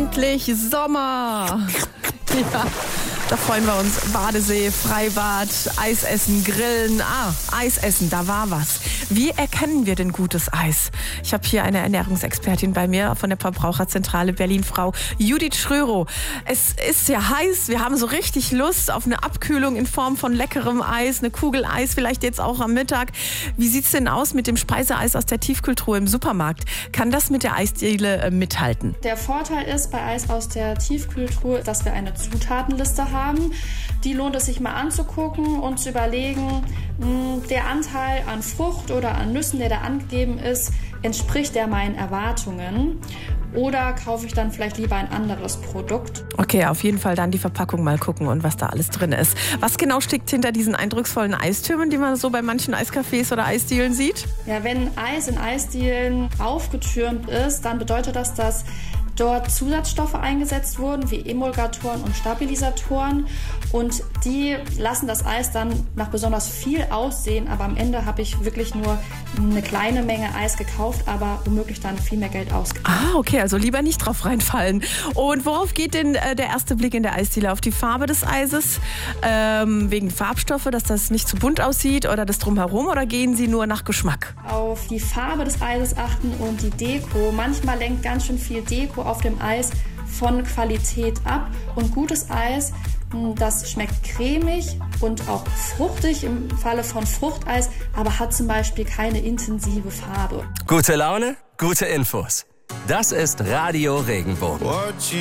endlich Sommer. Ja, da freuen wir uns. Badesee, Freibad, Eis essen, Grillen. Eis essen, da war was. Wie erkennen wir denn gutes Eis? Ich habe hier eine Ernährungsexpertin bei mir von der Verbraucherzentrale Berlin, Frau Judith Schrörow. Es ist ja heiß, wir haben so richtig Lust auf eine Abkühlung in Form von leckerem Eis, eine Kugel Eis, vielleicht jetzt auch am Mittag. Wie sieht's denn aus mit dem Speiseeis aus der Tiefkühltruhe im Supermarkt? Kann das mit der Eisdiele mithalten? Der Vorteil ist bei Eis aus der Tiefkühltruhe, dass wir eine Zutatenliste haben. Die lohnt es sich mal anzugucken und zu überlegen, der Anteil an Frucht oder an Nüssen, der da angegeben ist, entspricht der meinen Erwartungen? Oder kaufe ich dann vielleicht lieber ein anderes Produkt? Okay, auf jeden Fall dann die Verpackung mal gucken und was da alles drin ist. Was genau steckt hinter diesen eindrucksvollen Eistürmen, die man so bei manchen Eiscafés oder Eisdielen sieht? Ja, wenn Eis in Eisdielen aufgetürmt ist, dann bedeutet das, dass dort Zusatzstoffe eingesetzt wurden, wie Emulgatoren und Stabilisatoren. Und die lassen das Eis dann nach besonders viel aussehen. Aber am Ende habe ich wirklich nur eine kleine Menge Eis gekauft, aber womöglich dann viel mehr Geld ausgegeben. Okay, also lieber nicht drauf reinfallen. Und worauf geht denn der erste Blick in der Eisdiele? Auf die Farbe des Eises? Wegen Farbstoffe, dass das nicht zu bunt aussieht oder das Drumherum? Oder gehen Sie nur nach Geschmack? Auf die Farbe des Eises achten und die Deko. Manchmal lenkt ganz schön viel Deko auf dem Eis von Qualität ab. Und gutes Eis, das schmeckt cremig und auch fruchtig im Falle von Fruchteis, aber hat zum Beispiel keine intensive Farbe. Gute Laune, gute Infos. Das ist Radio Regenbogen.